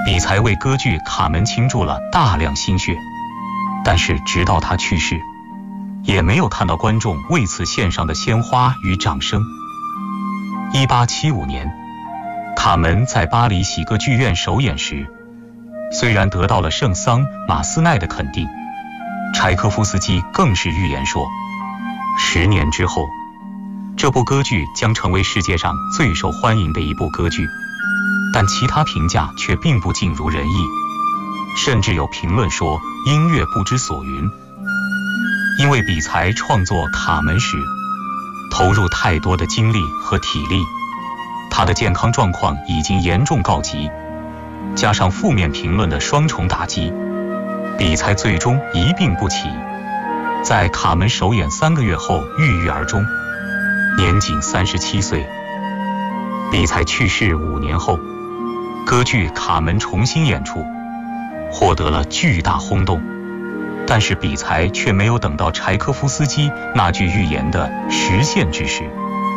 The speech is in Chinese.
比才为歌剧《卡门》倾注了大量心血，但是直到他去世，也没有看到观众为此献上的鲜花与掌声。1875年，卡门在巴黎喜歌剧院首演时，虽然得到了圣桑马斯奈的肯定，柴科夫斯基更是预言说，10年之后，这部歌剧将成为世界上最受欢迎的一部歌剧。但其他评价却并不尽如人意，甚至有评论说音乐不知所云。因为比才创作《卡门》时投入太多的精力和体力，他的健康状况已经严重告急，加上负面评论的双重打击，比才最终一病不起，在《卡门》首演3个月后郁郁而终，年仅37岁。比才去世5年后，歌剧《卡门》重新演出，获得了巨大轰动。但是比才却没有等到柴科夫斯基那句预言的实现之时。